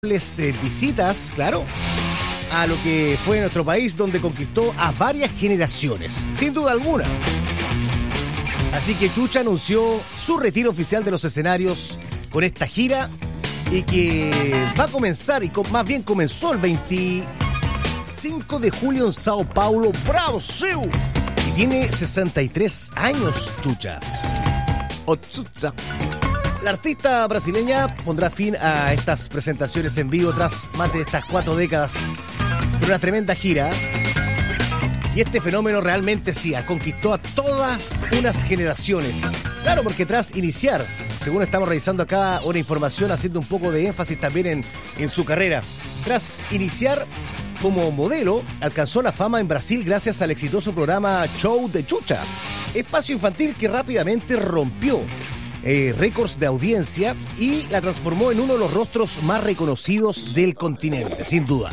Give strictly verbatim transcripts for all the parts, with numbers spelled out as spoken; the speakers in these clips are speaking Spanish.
Eh, visitas, claro, a lo que fue nuestro país, donde conquistó a varias generaciones, sin duda alguna. Así que Chucha anunció su retiro oficial de los escenarios con esta gira y que va a comenzar, y con, más bien comenzó el veinticinco de julio en Sao Paulo, Brasil. Y tiene sesenta y tres años, Chucha. O Chucha. La artista brasileña pondrá fin a estas presentaciones en vivo tras más de estas cuatro décadas con una tremenda gira. Y este fenómeno realmente sí, conquistó a todas unas generaciones. Claro, porque tras iniciar, según estamos revisando acá una información, haciendo un poco de énfasis también en, en su carrera, tras iniciar como modelo, alcanzó la fama en Brasil gracias al exitoso programa Show de Chucha, espacio infantil que rápidamente rompió Eh, récords de audiencia y la transformó en uno de los rostros más reconocidos del continente, sin duda.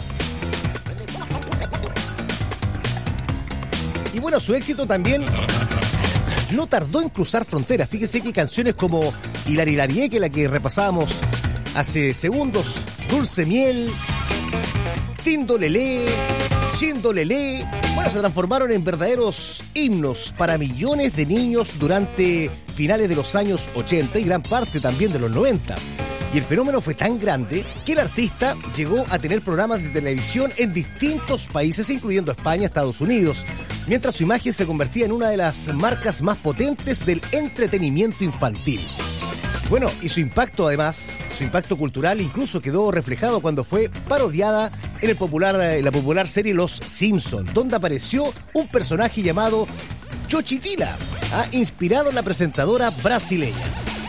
Y bueno, su éxito también no tardó en cruzar fronteras. Fíjese que canciones como Hilari Hilarie, que la que repasábamos hace segundos, Dulce Miel, Tindo Lelé, Chindo Lelé, bueno, se transformaron en verdaderos himnos para millones de niños durante finales de los años ochenta y gran parte también de los noventa. Y el fenómeno fue tan grande que el artista llegó a tener programas de televisión en distintos países, incluyendo España, Estados Unidos, mientras su imagen se convertía en una de las marcas más potentes del entretenimiento infantil. Bueno, y su impacto además, su impacto cultural incluso quedó reflejado cuando fue parodiada en el popular, la popular serie Los Simpson, donde apareció un personaje llamado Chochitila, ¿ah? inspirado en la presentadora brasileña.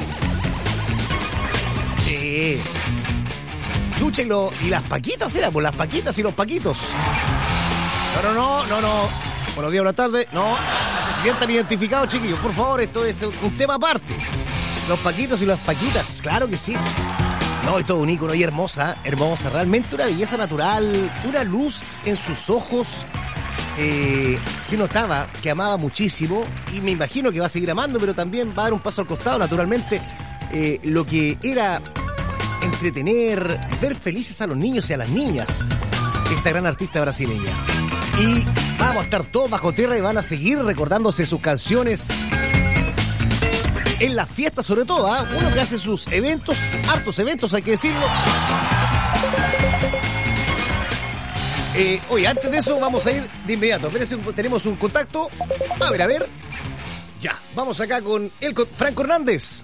Sí. Chucha y, lo, y las paquitas eran, pues las paquitas y los paquitos. No, no, no, no, no. Buenos días, buenas tardes. No, no se sientan identificados, chiquillos. Por favor, esto es un tema aparte. Los paquitos y las paquitas, claro que sí. No, y todo un ícono y hermosa, hermosa. Realmente una belleza natural, una luz en sus ojos. Eh, se notaba que amaba muchísimo y me imagino que va a seguir amando, pero también va a dar un paso al costado, naturalmente. Eh, lo que era entretener, ver felices a los niños y a las niñas, esta gran artista brasileña. Y vamos a estar todos bajo tierra y van a seguir recordándose sus canciones en las fiestas, sobre todo, ¿eh? Uno que hace sus eventos, hartos eventos, hay que decirlo. Eh, oye, antes de eso vamos a ir de inmediato. Espérense, tenemos un contacto. A ver, a ver. Ya, vamos acá con el Franco Hernández.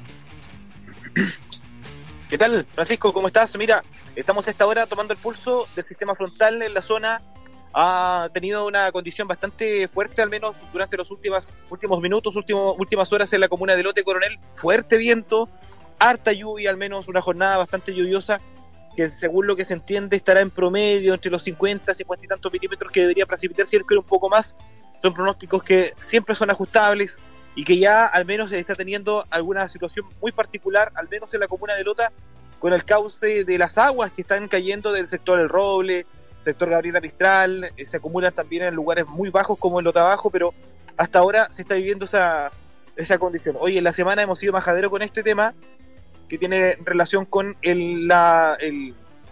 ¿Qué tal, Francisco? ¿Cómo estás? Mira, estamos a esta hora tomando el pulso del sistema frontal en la zona. Ha tenido una condición bastante fuerte, al menos durante los últimos, últimos minutos, último, últimas horas en la comuna de Lote Coronel. Fuerte viento, harta lluvia, al menos una jornada bastante lluviosa, que según lo que se entiende estará en promedio entre los cincuenta, cincuenta y tantos milímetros, que debería precipitar siempre un poco más. Son pronósticos que siempre son ajustables y que ya al menos se está teniendo alguna situación muy particular, al menos en la comuna de Lota, con el cauce de las aguas que están cayendo del sector El Roble, sector Gabriela Mistral, eh, se acumulan también en lugares muy bajos como en Lota Bajo, pero hasta ahora se está viviendo esa, esa condición. Hoy en la semana hemos sido majadero con este tema, que tiene relación con el, la, el,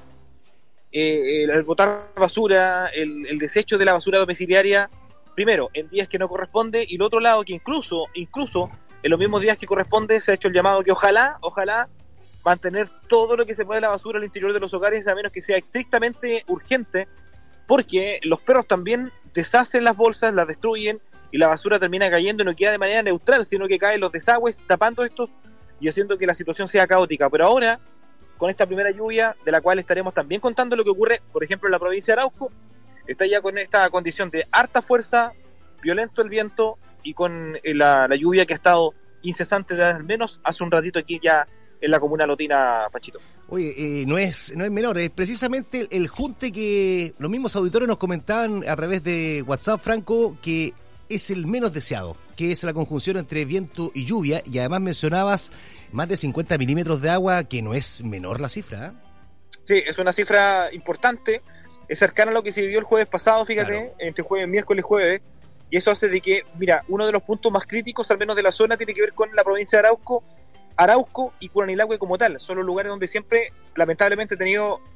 eh, el, el botar basura, el, el desecho de la basura domiciliaria, primero, en días que no corresponde, y el otro lado que incluso, incluso en los mismos días que corresponde se ha hecho el llamado que ojalá, ojalá, mantener todo lo que se puede de la basura al interior de los hogares, a menos que sea estrictamente urgente, porque los perros también deshacen las bolsas, las destruyen, y la basura termina cayendo y no queda de manera neutral, sino que caen los desagües tapando estos y haciendo que la situación sea caótica. Pero ahora, con esta primera lluvia, de la cual estaremos también contando lo que ocurre, por ejemplo, en la provincia de Arauco, está ya con esta condición de harta fuerza, violento el viento, y con la, la lluvia que ha estado incesante desde al menos hace un ratito aquí ya en la comuna lotina, Pachito. Oye, eh, no es no es menor, es precisamente el, el junte que los mismos auditores nos comentaban a través de WhatsApp, Franco, que es el menos deseado, que es la conjunción entre viento y lluvia, y además mencionabas más de cincuenta milímetros de agua, que no es menor la cifra, ¿eh? Sí, es una cifra importante, es cercana a lo que se vivió el jueves pasado, fíjate, claro, entre jueves, miércoles, jueves, y eso hace de que, mira, uno de los puntos más críticos, al menos de la zona, tiene que ver con la provincia de Arauco, Arauco y Curanilahue como tal. Son los lugares donde siempre, lamentablemente, he tenido